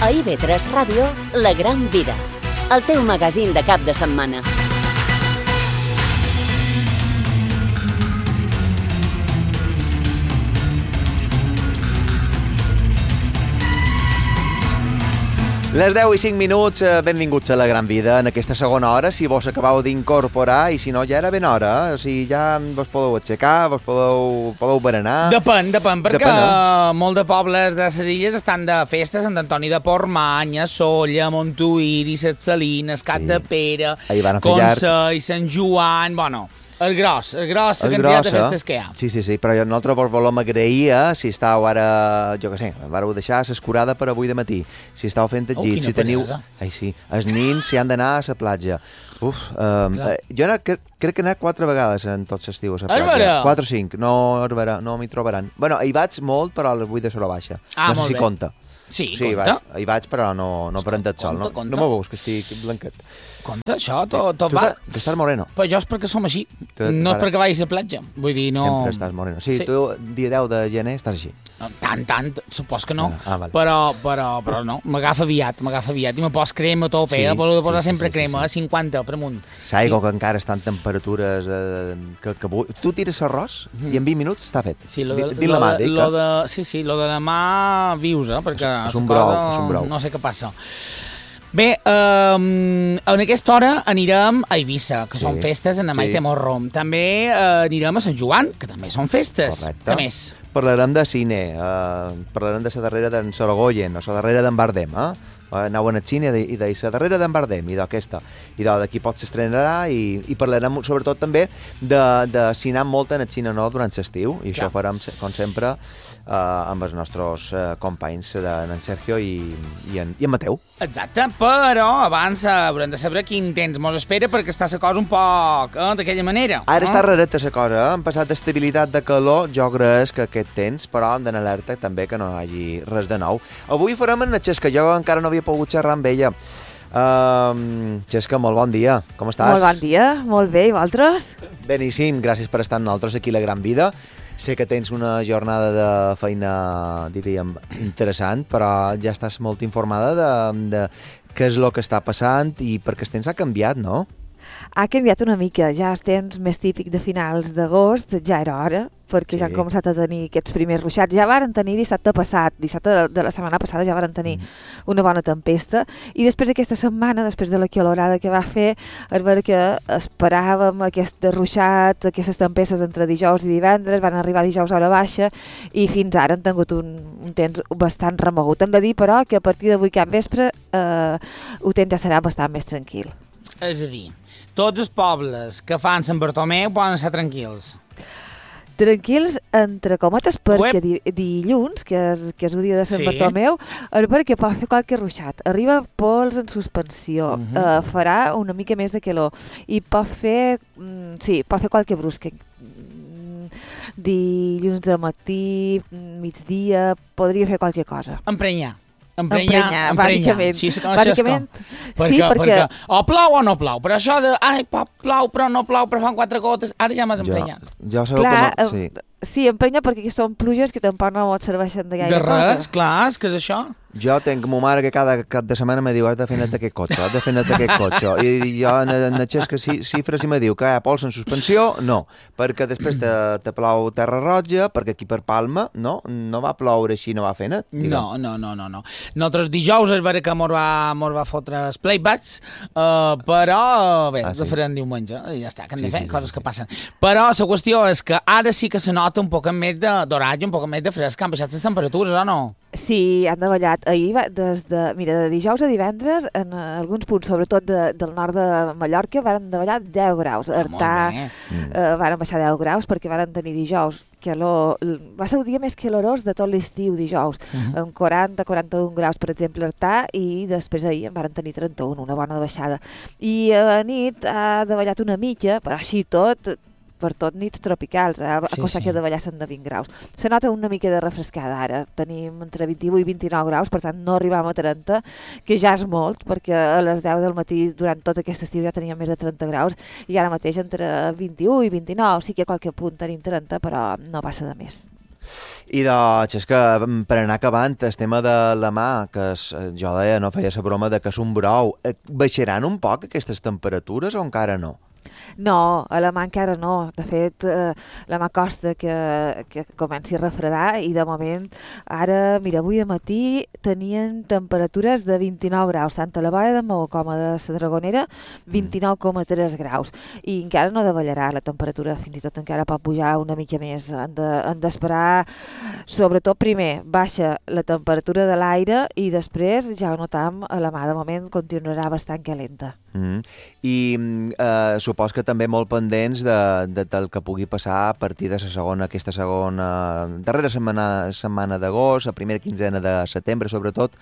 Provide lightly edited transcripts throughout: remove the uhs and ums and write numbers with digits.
A IB3 Ràdio, La Gran Vida, el teu magazín de cap de setmana. Les 10 i 5 minuts, benvinguts a La Gran Vida en aquesta segona hora, si vos acabeu d'incorporar, i si no ja era ben hora, o sigui, ja vos podeu aixecar, vos podeu berenar... Depèn, perquè molt de pobles de les illes estan de festes, Sant Antoni de Portmany, Solla, Montuïri, Ses Salines, Cap de Pere, Consell, Sant Joan... Bueno, el gros, la quantitat de festes que hi ha. Sí, però nosaltres vos volem agrair si estàu ara, jo què sé, vareu deixar l'escurada per avui de matí, si estàu fent el llit, si teniu... Ai, sí, els nins si han d'anar a la platja. Jo crec que he anat 4 vegades en tots els estius a la platja. 4 o 5, no m'hi trobaran. Bueno, hi vaig molt, però a les 8 de Sora Baixa. No sé si compta. Sí, compta. Hi vaig, però no prendré el sol. No me veus, que estic blanquet. Compte, això, tot va. Tu estàs moreno. Però jo és perquè som així. No és perquè vagis a platja. Vull dir, no... Sempre estàs moreno. Sí, tu, dia 10 de gener, estàs així. Tant, supos que no. Vale. Però no, m'agafa aviat. I me pos crema a tope, però he de posar sempre crema, a 50 per amunt. Saps que encara estan temperatures... Tu tires arròs i en 20 minuts està fet. Sí, lo de la mà vius, perquè és un brou. No sé què passa. Bé, en aquesta hora anirem a Eivissa, que són festes en Maite Morrom. També anirem a Sant Joan, que també són festes. Correcte. Què més? Parlarem de cine, parlarem de la darrera d'en Sorogoyen, o la darrera d'en Bardem, anaven al cine i de la darrera d'en Bardem i d'aquesta, i d'aquí pot s'estrenarà, i parlarem sobretot també de cinar molt en el cine nou durant l'estiu, i això ho farem, com sempre, amb els nostres companys en Sergio i en Mateu. Exacte, però abans haurem de saber quin temps mos espera, perquè està la cosa un poc d'aquella manera. Ara està rareta la cosa, hem passat d'estabilitat de calor, jo crec que aquest temps, però hem d'anar alerta també que no hi hagi res de nou. Avui farem en la Xesca, jo encara no havia pogut xerrar amb ella. Xesca, molt bon dia, com estàs? Molt bon dia, molt bé, i vosaltres? Beníssim, gràcies per estar amb nosaltres aquí a La Gran Vida. Sé que tens una jornada de feina, diríem, interessant, però ja estàs molt informada de què és el que està passant i perquè el temps ha canviat, no? Ha canviat una mica, ja el temps més típic de finals d'agost, ja era hora, perquè ja han començat a tenir aquests primers ruixats. Ja varen tenir dissabte de la setmana passada ja varen tenir una bona tempesta, i després d'aquesta setmana, després de la calorada que va fer, és vera que esperàvem aquests ruixats, aquestes tempestes entre dijous i divendres, van arribar dijous a hora baixa, i fins ara han tingut un temps bastant remogut. Hem de dir, però, que a partir d'avui cap vespre el temps ja serà bastant més tranquil. És a dir, tots els pobles que fan Sant Bartomeu poden estar tranquils. Tranquils, entre cometes, perquè dilluns, que és el dia de Sant Bartomeu, és perquè pot fer qualque ruixat. Arriba pols en suspensió, farà una mica més de calor, i pot fer qualque brusque. Dilluns de matí, migdia, podria fer qualque cosa. Emprenyar, bàsicament. Sí, perquè o plou o no plou, però això de plou però no plou, però fan 4 gotes, ara ja m'has emprenyat. Jo sabeu com... Sí, emprenya perquè són pluges que tampoc no et serveixen de gaire cosa. De res, clar, és que és això. Jo tenc ma mare que cada cap de setmana me diu has de fer net aquest cotxe, i jo en el xesc que xifres i me diu que hi ha pols en suspensió, no, perquè després te plou terra roja, perquè aquí per Palma no va ploure així, no va fer net. No. Nosaltres dijous és vera que mos va fotre els playbacks, però bé, ho farem diumenge, i ja està, que hem de fer coses que passen. Però la qüestió és que ara sí que se nota un poc més d'oratge, un poc més de fresc, han baixat les temperatures, o no? Sí, han davallat. Ahir, de dijous a divendres, en alguns punts, sobretot del nord de Mallorca, van davallar 10 graus. Artà van baixar 10 graus perquè van tenir dijous. Va ser el dia més calorós de tot l'estiu, dijous, amb 40-41 graus, per exemple, Artà, i després ahir en van tenir 31, una bona baixada. I a nit ha davallat una mica, però així tot... per tot nits tropicals, a cosa que davallar són de 20 graus. Se nota una mica de refrescada ara, tenim entre 21 i 29 graus, per tant no arribam a 30, que ja és molt, perquè a les 10 del matí durant tot aquest estiu ja teníem més de 30 graus, i ara mateix entre 21 i 29, sí que a qualque punt tenim 30, però no passa de més. I doncs, és que per anar acabant, el tema de la mà, que jo deia, no feia la broma de que és un brou, baixaran un poc aquestes temperatures o encara no? No, a la mà encara no. De fet, la mà costa que comenci a refredar i de moment, ara, mira, avui de matí tenien temperatures de 29 graus, tant a la Boia de Maó com a de la Dragonera, 29,3 graus. I encara no davallarà la temperatura, fins i tot encara pot pujar una mica més. Han d'esperar, sobretot primer, baixa la temperatura de l'aire i després ja ho notam, a la mà de moment continuarà bastant calenta. I supos que també molt pendents del que pugui passar a partir de aquesta segona darrera setmana d'agost, la primera quinzena de setembre, sobretot,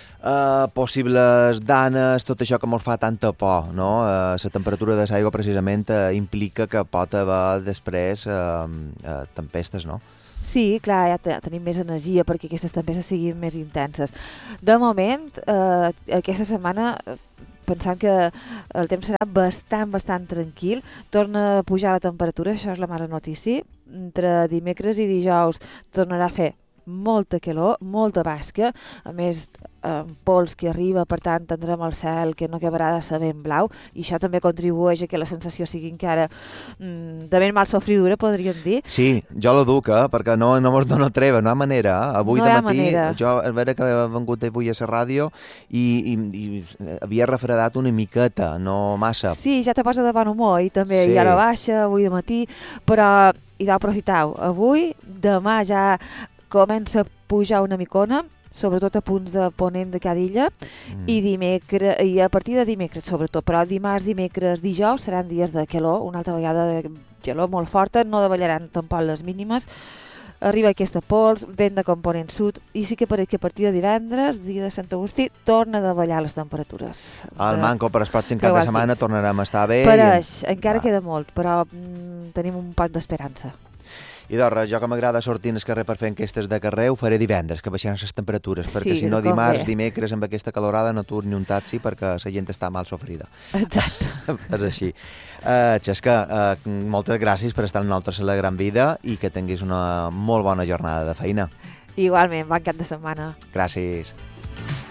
possibles danes, tot això que ens fa tanta por, no? La temperatura de l'aigua precisament implica que pot haver després tempestes, no? Sí, clar, ja tenim més energia perquè aquestes tempestes siguin més intenses. De moment, aquesta setmana pensant que el temps serà bastant tranquil, torna a pujar la temperatura, això és la mala notícia. Entre dimecres i dijous tornarà a fer molta calor, molta basca, a més pols que arriba, per tant tindrem el cel que no acabarà de ser ben blau, i això també contribueix a que la sensació sigui encara de ben mal sofridura, podríem dir. Sí, jo la duc, perquè no mos dona treva, no hi ha manera. Avui de matí, jo a veure que he vengut avui a la ràdio i havia refredat una miqueta, no massa. Sí, ja te posa de bon humor i també hi ha la baixa avui de matí, però i d'aprofitau. Avui, demà ja comença a pujar una micona, sobretot a punts de ponent de cada illa, i a partir de dimecres sobretot, però dimarts, dimecres, dijous seran dies de calor, una altra vegada de calor molt forta, no davallaran tampoc les mínimes, arriba aquesta pols, vent de component sud, i sí que a partir de divendres, dia de Sant Agustí, torna a davallar les temperatures. El manco per els pròxims cap de setmana tornarem a estar bé. Encara queda molt, però tenim un poc d'esperança. I doncs, jo que m'agrada sortir al carrer per fer enquestes de carrer, ho faré divendres, que baixaran les temperatures, perquè si no dimarts, dimecres, amb aquesta calorada no turni un taxi perquè la gent està mal sofrida. Exacte. És així. Xesca, moltes gràcies per estar amb nosaltres a La Gran Vida i que tinguis una molt bona jornada de feina. Igualment, bon cap de setmana. Gràcies.